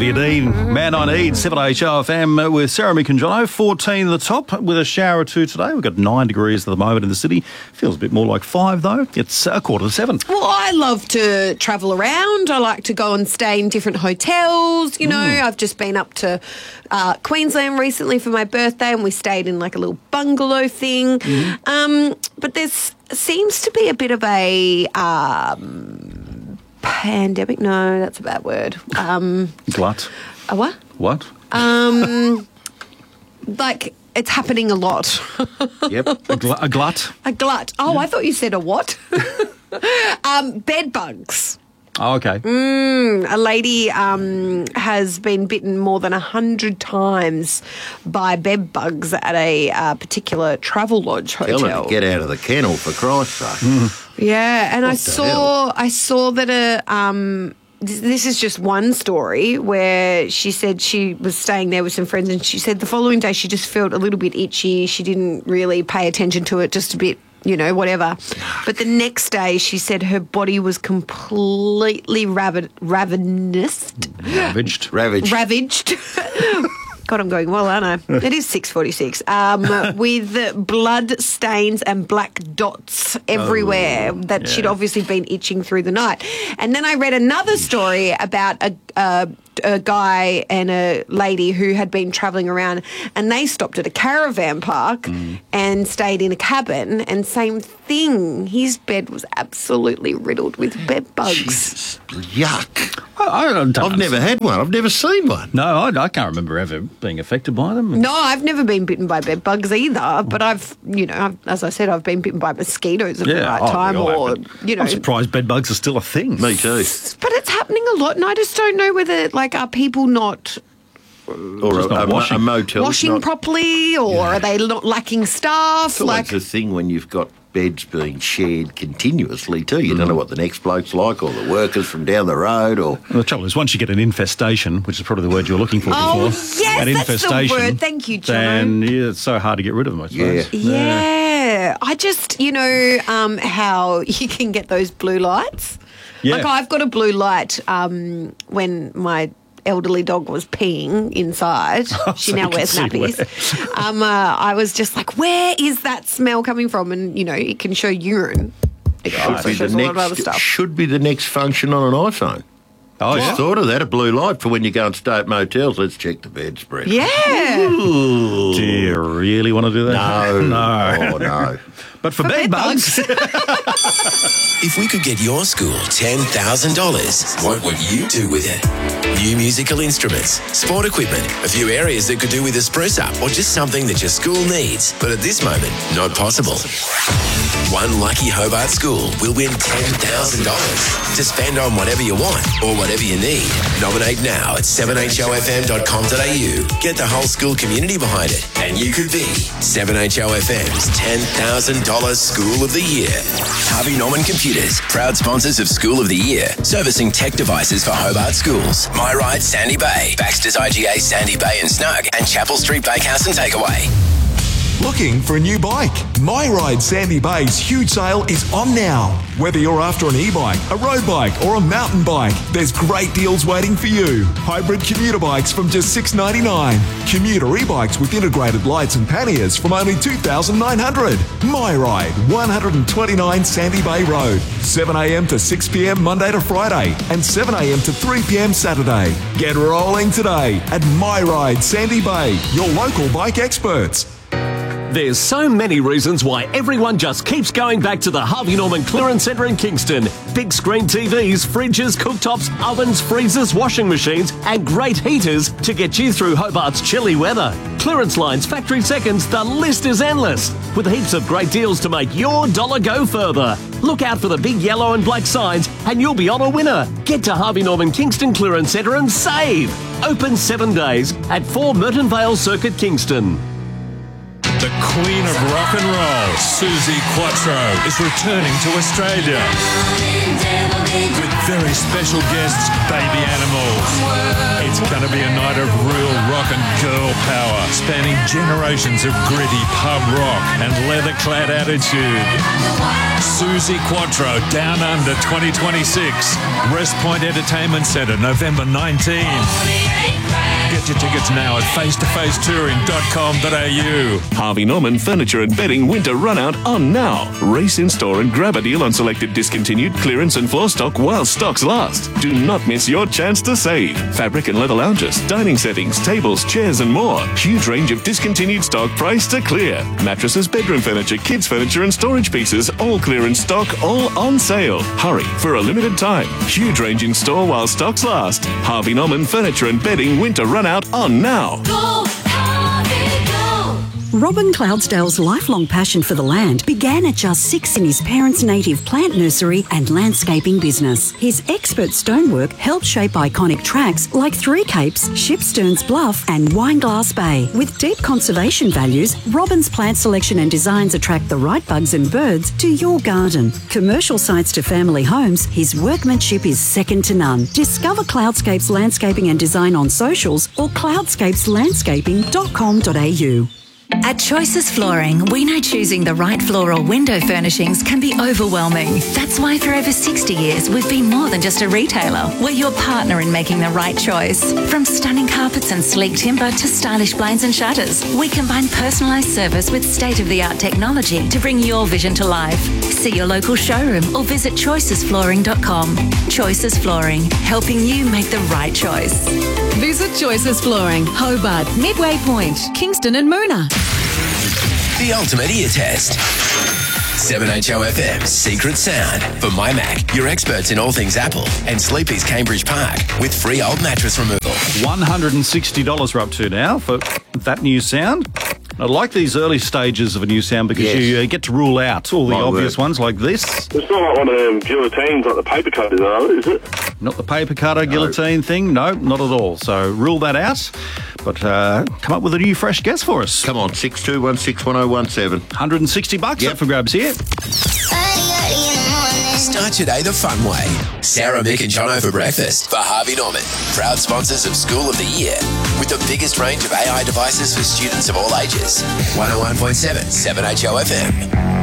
Olivia Dean, Man I Need, 7HOFM with Sarah, Mick and Jono. 14 at the top with a shower or two today. We've got 9 degrees at the moment in the city. Feels a bit more like 5 though. It's 6:45. Well, I love to travel around. I like to go and stay in different hotels. You know, I've just been up to Queensland recently for my birthday and we stayed in like a little bungalow thing. But there seems to be a bit of a pandemic. No, that's a bad word. Glut. A what? What? Like, it's happening a lot. Yep. A glut. A glut. Oh, I thought you said a what? Bed bugs. Oh, okay. A lady has been bitten more than 100 times by bed bugs at a particular Travelodge hotel. Tell her to get out of the kennel, for Christ's sake. Yeah, and I saw that this is just one story where she said she was staying there with some friends and she said the following day she just felt a little bit itchy. She didn't really pay attention to it, just a bit, you know, whatever. But the next day she said her body was completely ravaged. God, I'm going well, aren't I? It is 6:46. With blood stains and black dots everywhere that she'd obviously been itching through the night. And then I read another story about a guy and a lady who had been travelling around and they stopped at a caravan park and stayed in a cabin, and same thing. His bed was absolutely riddled with bed bugs. Jesus, yuck. I've never had one. I've never seen one. No, I can't remember ever being affected by them. No, I've never been bitten by bed bugs either, but as I said, I've been bitten by mosquitoes at the right time, I'm surprised bed bugs are still a thing. Me too. But it's happening a lot, and I just don't know whether, are people not or a motel washing properly, or are they not lacking staff? That's the thing when you've got beds being shared continuously too. You don't know what the next bloke's like, or the workers from down the road, or... Well, the trouble is, once you get an infestation, which is probably the word you're looking for before, yes, an that's infestation, the word. Thank you, John. Then it's so hard to get rid of them, I suppose. Yeah. I just, how you can get those blue lights? Yeah. Like, I've got a blue light when my elderly dog was peeing inside. She now wears nappies. I was just like, where is that smell coming from? And, it can show urine. It also shows a lot of other stuff. Should be the next function on an iPhone. Oh, Just thought of that, a blue light for when you go and stay at motels. Let's check the bedspread. Yeah. Ooh. Do you really want to do that? No. No. Oh, no. But for bed bugs. If we could get your school $10,000, what would you do with it? New musical instruments, sport equipment, a few areas that could do with a spruce up, or just something that your school needs, but at this moment, not possible. One lucky Hobart school will win $10,000 to spend on whatever you want or whatever you need. Nominate now at 7hofm.com.au. Get the whole school community behind it, and you could be 7HOFM's $10,000 School of the Year. Harvey Norman Computers, proud sponsors of School of the Year, servicing tech devices for Hobart schools. My Ride Sandy Bay, Baxter's IGA Sandy Bay and Snug, and Chapel Street Bakehouse and Takeaway. Looking for a new bike? My Ride Sandy Bay's huge sale is on now. Whether you're after an e-bike, a road bike or a mountain bike, there's great deals waiting for you. Hybrid commuter bikes from just $699. Commuter e-bikes with integrated lights and panniers from only $2,900. My Ride, 129 Sandy Bay Road. 7am to 6pm Monday to Friday and 7am to 3pm Saturday. Get rolling today at My Ride Sandy Bay, your local bike experts. There's so many reasons why everyone just keeps going back to the Harvey Norman Clearance Centre in Kingston. Big screen TVs, fridges, cooktops, ovens, freezers, washing machines and great heaters to get you through Hobart's chilly weather. Clearance lines, factory seconds, the list is endless. With heaps of great deals to make your dollar go further. Look out for the big yellow and black signs and you'll be on a winner. Get to Harvey Norman Kingston Clearance Centre and save. Open 7 days at 4 Merton Vale Circuit, Kingston. The Queen of Rock and Roll, Suzi Quatro, is returning to Australia. with very special guests, Baby Animals. It's going to be a night of real rock and girl power, spanning generations of gritty pub rock and leather-clad attitude. Susie Quattro, Down Under 2026, Rest Point Entertainment Centre, November 19. Get your tickets now at facetofacetouring.com.au. Harvey Norman Furniture and Bedding Winter Run Out on now. Race in store and grab a deal on selected discontinued clearance and floor stock while stocks last. Do not miss your chance to save. Fabric and leather lounges, dining settings, tables, chairs and more. Huge range of discontinued stock priced to clear. Mattresses, bedroom furniture, kids furniture and storage pieces, all clearance stock, all on sale. Hurry for a limited time. Huge range in store while stocks last. Harvey Norman Furniture and Bedding Winter Run Out on now. Go, Harvey, go. Robin Cloudsdale's lifelong passion for the land began at just 6 in his parents' native plant nursery and landscaping business. His expert stonework helped shape iconic tracks like Three Capes, Shipsterns Bluff and Wineglass Bay. With deep conservation values, Robin's plant selection and designs attract the right bugs and birds to your garden. Commercial sites to family homes, his workmanship is second to none. Discover Cloudscapes Landscaping and Design on socials or cloudscapeslandscaping.com.au. At Choices Flooring, we know choosing the right floor or window furnishings can be overwhelming. That's why for over 60 years, we've been more than just a retailer. We're your partner in making the right choice. From stunning carpets and sleek timber to stylish blinds and shutters, we combine personalised service with state-of-the-art technology to bring your vision to life. See your local showroom or visit choicesflooring.com. Choices Flooring, helping you make the right choice. Visit Choices Flooring, Hobart, Midway Point, Kingston and Moona. The ultimate ear test. 7HOFM's Secret Sound. For My Mac, your experts in all things Apple, and Sleepy's Cambridge Park with free old mattress removal. $160 we're up to now for that new sound. I like these early stages of a new sound because you get to rule out all the obvious ones like this. It's not like one of them guillotines like the paper cutters are, is it? Not the paper cutter guillotine thing. No, not at all. So rule that out. But come up with a new fresh guess for us. Come on, 62161017. $160 up for grabs here. Start your day the fun way. Sarah, Mick and Jono for breakfast for Harvey Norman. Proud sponsors of School of the Year. With the biggest range of AI devices for students of all ages. 101.7 7HOFM.